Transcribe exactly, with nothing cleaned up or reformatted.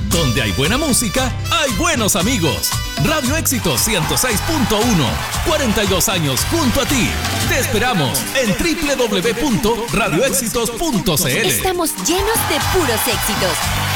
Donde hay buena música, hay buenos amigos. Radio Éxitos ciento seis punto uno. cuarenta y dos años junto a ti. Te esperamos en doble u doble u doble u punto radio éxitos punto c l. Estamos llenos de puros éxitos.